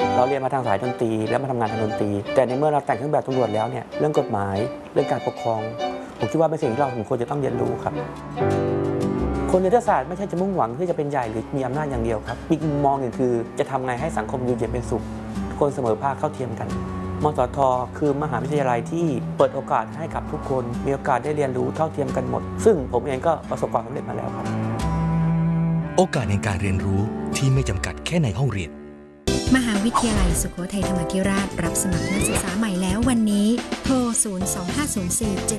เราเรียนมาทางสายดนตรีแล้วมาทำงานทางดนตรีแต่ในเมื่อเราแต่งเครื่องแบบตำรวจแล้วเนี่ยเรื่องกฎหมายเรื่องการปกครองผมคิดว่าเป็นสิ่งที่เราควรจะต้องเรียนรู้ครับคนยุทธศาสตร์ไม่ใช่จะมุ่งหวังที่จะเป็นใหญ่หรือมีอำนาจอย่างเดียวครับอีกมุมมองหนึ่งคือจะทำไงให้สังคมอยู่เย็นเป็นสุขคนเสมอภาคเท่าเทียมกันมสท.คือมหาวิทยาลัยที่เปิดโอกาสให้กับทุกคนมีโอกาสได้เรียนรู้เท่าเทียมกันหมดซึ่งผมเองก็ประสบความสำเร็จมาแล้วครับโอกาสในการเรียนรู้ที่ไม่จำกัดแค่ในห้องเรียนมหาวิทยาลัยสุโขทัยธรรมาธิราชรับสมัครนักศึกษาใหม่แล้ววันนี้โทร 02504